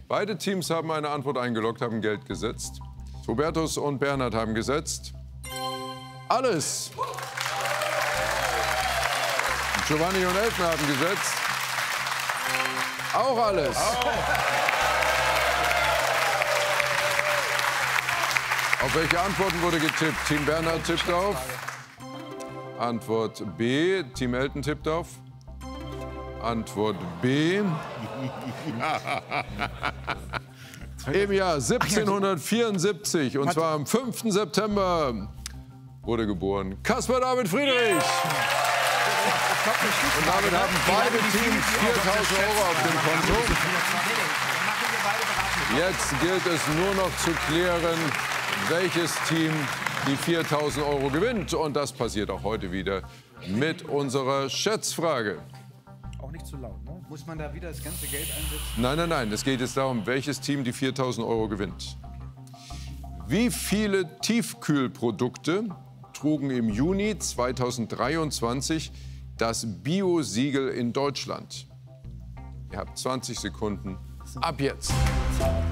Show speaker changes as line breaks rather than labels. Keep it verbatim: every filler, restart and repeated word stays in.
Beide Teams haben eine Antwort eingeloggt, haben Geld gesetzt. Hubertus und Bernhard haben gesetzt. Alles. Giovanni und Elton haben gesetzt. Auch alles. Oh. Auf welche Antworten wurde getippt? Team Bernhard tippt auf. Antwort B. Team Elton tippt auf. Antwort B. Im Jahr siebzehnhundertvierundsiebzig, und zwar am fünften September, wurde geboren Caspar David Friedrich. Und damit haben beide Teams viertausend Euro auf dem Konto. Jetzt gilt es nur noch zu klären, welches Team die viertausend Euro gewinnt. Und das passiert auch heute wieder mit unserer Schätzfrage.
Auch nicht zu laut, ne? Muss man da wieder das ganze Geld einsetzen?
Nein, nein, nein. Es geht jetzt darum, welches Team die viertausend Euro gewinnt. Wie viele Tiefkühlprodukte trugen im Juni zweitausenddreiundzwanzig das Bio-Siegel in Deutschland? Ihr habt zwanzig Sekunden. Ab jetzt.